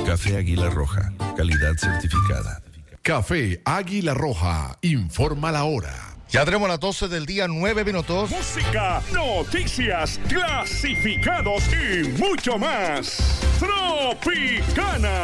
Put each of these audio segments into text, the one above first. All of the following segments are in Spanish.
Café Águila Roja, calidad certificada. Café Águila Roja, informa la hora. Ya tenemos las 12 del día, 9 minutos. Música, noticias, clasificados y mucho más. Tropicana.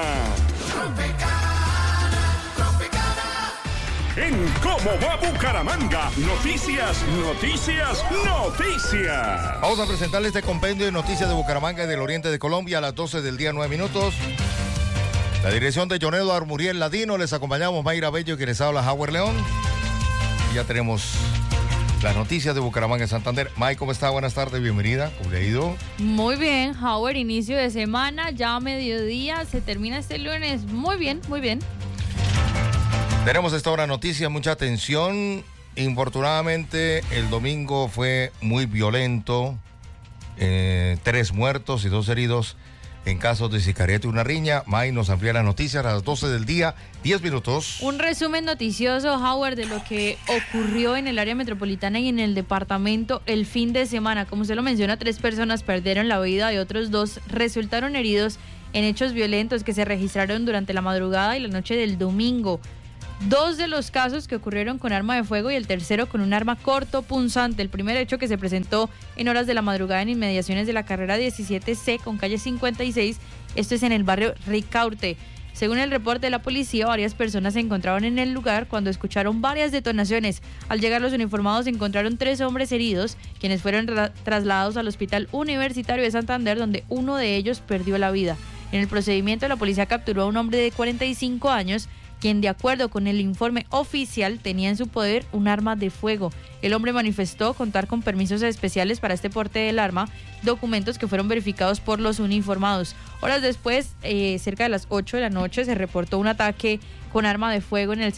En Cómo va Bucaramanga, noticias, noticias, noticias. Vamos a presentarles este compendio de noticias de Bucaramanga y del oriente de Colombia a las 12 del día, 9 minutos. La dirección de John Eduardo Muriel Ladino, les acompañamos Mayra Bello y quien les habla Howard León. Y ya tenemos las noticias de Bucaramanga y Santander. May, ¿cómo está? Buenas tardes, bienvenida. ¿Cómo le ha ido? Muy bien, Howard, inicio de semana, ya a mediodía, se termina este lunes. Muy bien, muy bien. Tenemos esta hora noticias, mucha atención. Infortunadamente, el domingo fue muy violento. 3 muertos y 2 heridos en casos de sicariato y una riña. May nos amplía las noticias a las 12 del día, 10 minutos. Un resumen noticioso, Howard, de lo que ocurrió en el área metropolitana y en el departamento el fin de semana. Como usted lo menciona, 3 personas perdieron la vida y otros 2 resultaron heridos en hechos violentos que se registraron durante la madrugada y la noche del domingo. 2 de los casos que ocurrieron con arma de fuego y el tercero con un arma cortopunzante. El primer hecho que se presentó en horas de la madrugada en inmediaciones de la carrera 17C con calle 56. Esto es en el barrio Ricaurte. Según el reporte de la policía, varias personas se encontraban en el lugar cuando escucharon varias detonaciones. Al llegar los uniformados encontraron 3 hombres heridos, quienes fueron trasladados al Hospital Universitario de Santander, donde uno de ellos perdió la vida. En el procedimiento, la policía capturó a un hombre de 45 años, quien, de acuerdo con el informe oficial, tenía en su poder un arma de fuego. El hombre manifestó contar con permisos especiales para este porte del arma, documentos que fueron verificados por los uniformados. Horas después, cerca de las 8 de la noche, se reportó un ataque con arma de fuego en el